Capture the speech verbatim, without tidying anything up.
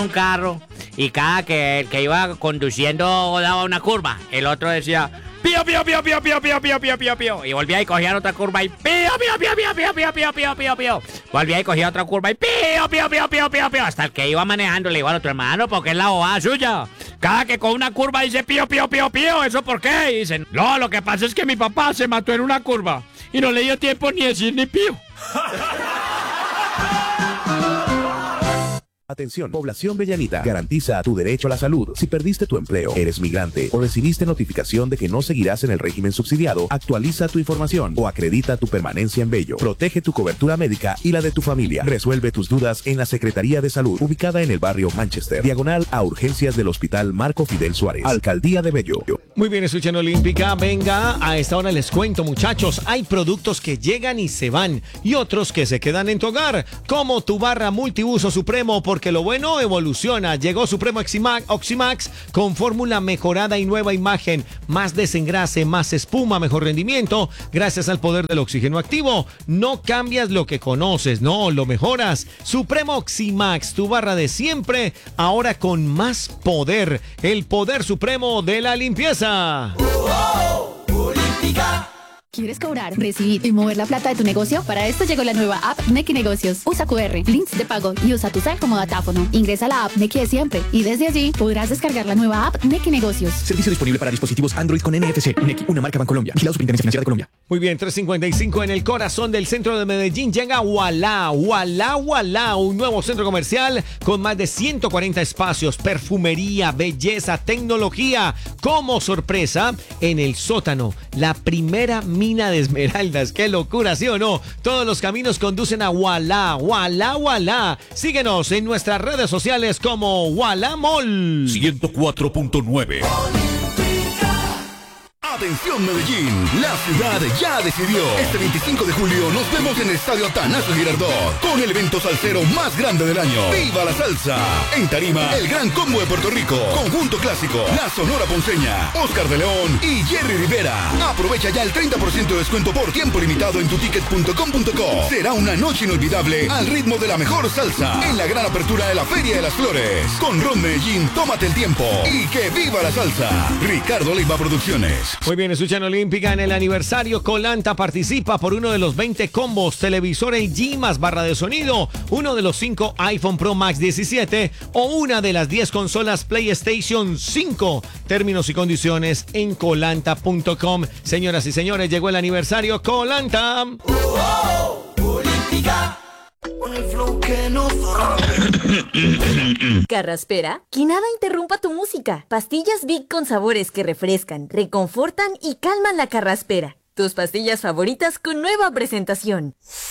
un carro y cada que el que iba conduciendo daba una curva, el otro decía pío, pío, pío, pío, pío, pío, pío, pío, pío, pío, y volvía y cogía otra curva y pío, pío, pío, pío, pío, pío, pío, pío, pío, pío, volvía y cogía otra curva y pío, pío, pío, pío, pío, pío, hasta el que iba manejando le iba al otro, hermano, porque es la bobada suya. Cada que con una curva dice pío, pío, pío, pío, ¿eso por qué? Y dicen, no, lo que pasa es que mi papá se mató en una curva y no le dio tiempo ni decir ni pío. Atención, población bellanita, garantiza tu derecho a la salud. Si perdiste tu empleo, eres migrante o recibiste notificación de que no seguirás en el régimen subsidiado, actualiza tu información o acredita tu permanencia en Bello. Protege tu cobertura médica y la de tu familia. Resuelve tus dudas en la Secretaría de Salud, ubicada en el barrio Manchester, diagonal a urgencias del Hospital Marco Fidel Suárez, Alcaldía de Bello. Muy bien, escuchen Olímpica. Venga, a esta hora les cuento, muchachos, hay productos que llegan y se van y otros que se quedan en tu hogar, como tu barra multiuso Supremo, porque que lo bueno evoluciona. Llegó Supremo Oximax, Oximax con fórmula mejorada y nueva imagen, más desengrase, más espuma, mejor rendimiento, gracias al poder del oxígeno activo. No cambias lo que conoces, no, lo mejoras. Supremo Oximax, tu barra de siempre, ahora con más poder, el poder supremo de la limpieza. Oh, oh, Olímpica. ¿Quieres cobrar, recibir y mover la plata de tu negocio? Para esto llegó la nueva app Nequi Negocios. Usa cu erre, links de pago y usa tu cel como datáfono. Ingresa a la app Nequi de siempre y desde allí podrás descargar la nueva app Nequi Negocios. Servicio disponible para dispositivos Android con N F C. Nequi, una marca Bancolombia. Vigilado Superintendencia Financiera de Colombia. Muy bien, tres cincuenta y cinco en el corazón del centro de Medellín llega Ualá, Ualá, Ualá, un nuevo centro comercial con más de ciento cuarenta espacios, perfumería, belleza, tecnología. Como sorpresa, en el sótano, la primera mina de esmeraldas. ¡Qué locura, sí o no! Todos los caminos conducen a Ualá, Ualá, Ualá. Síguenos en nuestras redes sociales como Ualá Mall. ciento cuatro punto nueve. Atención Medellín, la ciudad ya decidió. Este veinticinco de julio nos vemos en el Estadio Atanasio Girardot con el evento salsero más grande del año. ¡Viva la salsa! En tarima, el Gran Combo de Puerto Rico, Conjunto Clásico, La Sonora Ponceña, Oscar de León y Jerry Rivera. Aprovecha ya el treinta por ciento de descuento por tiempo limitado en tuticket punto com punto co. Será una noche inolvidable al ritmo de la mejor salsa en la gran apertura de la Feria de las Flores. Con Ron Medellín, tómate el tiempo y que viva la salsa. Ricardo Leiva Producciones. Muy bien, escuchan Olímpica. En el aniversario, Colanta participa por uno de los veinte combos, televisor L G más barra de sonido, uno de los cinco iPhone Pro Max diecisiete o una de las diez consolas PlayStation cinco. Términos y condiciones en colanta punto com. Señoras y señores, llegó el aniversario Colanta. Oh, oh, Olímpica. Carraspera, que nada interrumpa tu música. Pastillas Big con sabores que refrescan, reconfortan y calman la carraspera. Tus pastillas favoritas con nueva presentación.